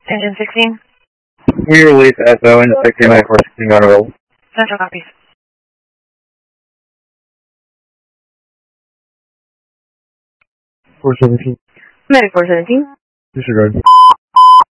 Engine 16. We release SO into 169416 on roll. Central copies. Four 17. Medic 417. Disregard.